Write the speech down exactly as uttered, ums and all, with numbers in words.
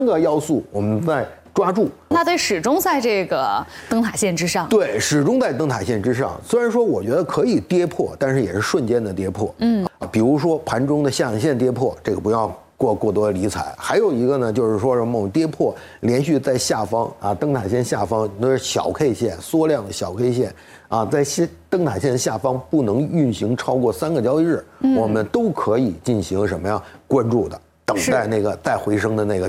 个要素我们在抓住。 那得始终在这个灯塔线之上。 对，始终在灯塔线之上。虽然说我觉得可以跌破，但是也是瞬间的跌破。嗯，比如说盘中的下影线跌破，这个不要过过多的理睬。还有一个呢，就是说什么我们跌破连续在下方啊，灯塔线下方那是小 K 线，缩量的小 K 线啊，在线灯塔线下方不能运行超过三个交易日，嗯、我们都可以进行什么呀？关注的，等待那个再回升的那个